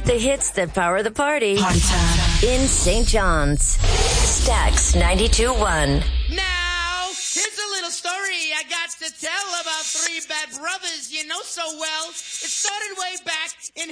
The hits that power the party. Party time. In St. John's. Stax 92.1. Now, here's a little story I got to tell about three bad brothers you know so well. It started way back in